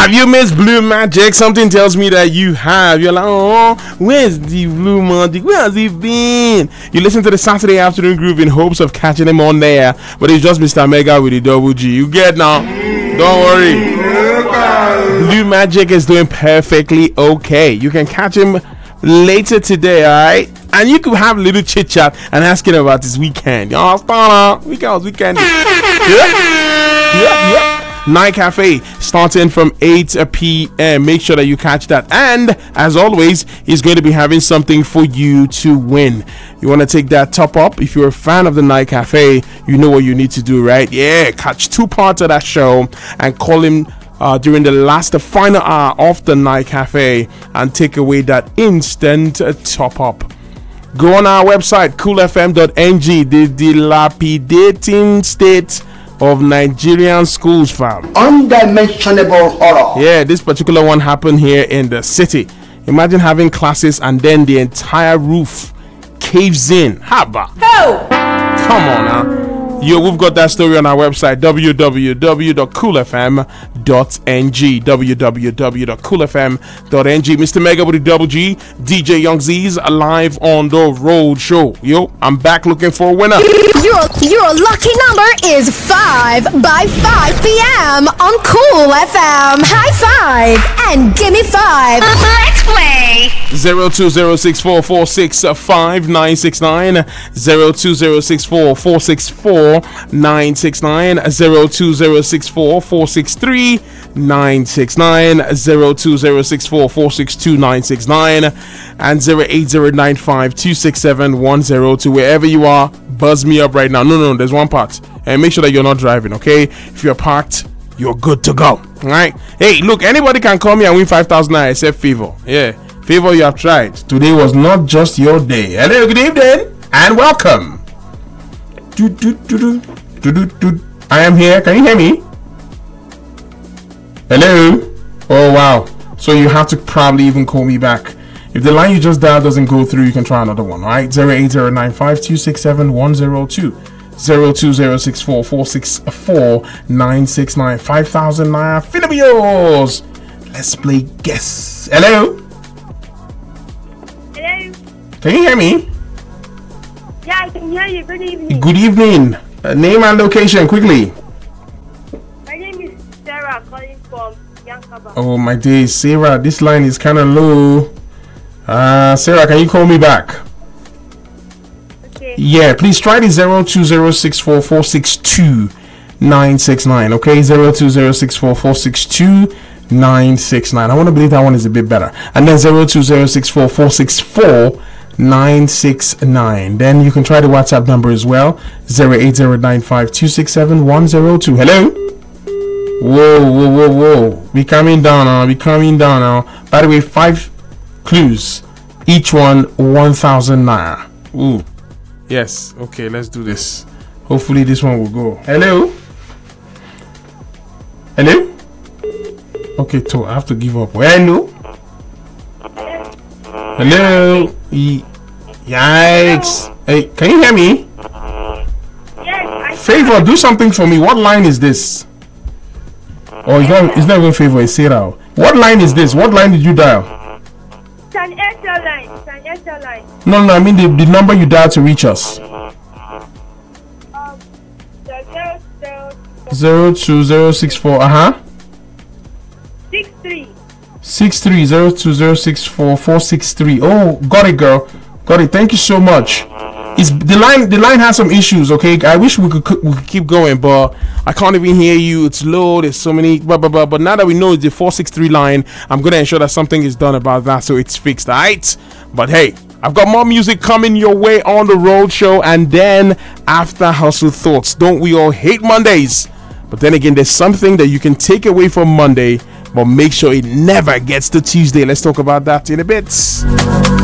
Have you missed Blue Magic? Something tells me that you have. You're like, oh, where's the Blue Magic? Where has he been? You listen to the Saturday Afternoon Groove in hopes of catching him on there, but it's just Mr. Mega with the double G. You get now? Don't worry. Blue Magic is doing perfectly okay. You can catch him later today, alright? And you could have a little chit chat and ask him about his weekend. Weekend. Yep. Night Cafe starting from 8 p.m. Make sure that you catch that. And as always, he's going to be having something for you to win. You want to take that top up? If you're a fan of the Night Cafe, you know what you need to do, right? Yeah, catch 2 parts of that show and call him during the final hour of the Night Cafe and take away that instant top up. Go on our website, coolfm.ng, the dilapidating state of Nigerian schools, fam. Undimensionable horror. Yeah, this particular one happened here in the city. Imagine having classes and then the entire roof caves in. Haba. Help! Come on now. Yo, we've got that story on our website, www.coolfm.ng. www.coolfm.ng. Mr. Mega with the double G, DJ Young Z's live on the road show. Yo, I'm back looking for a winner. Your lucky number is 5 by 5 p.m. on Cool FM. High five and give me 5. Let's play. 02064465969, 02064464969, 02064463969, 02064462969, and 08095267102. Wherever you are, buzz me up right now. No, there's one part. And make sure that you're not driving, okay? If you're parked, you're good to go. All right? Hey, look, anybody can call me and win 5,000 naira except Favor. Yeah, Favor, you have tried. Today was not just your day. Hello, good evening, and welcome. I am here. Can you hear me? Hello? Oh, wow. So you have to probably even call me back. If the line you just dialed doesn't go through, you can try another one, all right? 08095267102, 02064464969, 5,000 naira. Finna be yours. Let's play guess. Hello? Hello? Can you hear me? Yeah, I can hear you. Good evening. Good evening. Name and location, quickly. My name is Sarah, calling from Yankaba. Oh, my days. Sarah, this line is kind of low. Sarah, can you call me back? Okay. Yeah, please try the 02064462969, okay? 02064462969. I want to believe that one is a bit better. And then 02064464969. Then you can try the WhatsApp number as well, 08095267102. Hello? Whoa. Be coming down now. By the way, 5 clues, each one 1,000 naira. Ooh. Yes, okay, let's do this. Hopefully this one will go. Hello? Okay, I have to give up. Hello? Yikes. Hey, can you hear me? Yes, Favor, do something for me. What line is this? Oh, it's not even Favor, it's Sarah. What line is this? What line did you dial? it's an Airtel line. No, I mean the number you dialed to reach us. The 02064, 63. 6302064 Oh, got it, girl. Got it. Thank you so much. It's the line has some issues, okay? I wish we could keep going, but I can't even hear you. It's low. There's so many but now that we know it's the 463 line, I'm gonna ensure that something is done about that so it's fixed, alright? But hey, I've got more music coming your way on the road show, and then after Hustle Thoughts. Don't we all hate Mondays? But then again, there's something that you can take away from Monday, but make sure it never gets to Tuesday. Let's talk about that in a bit.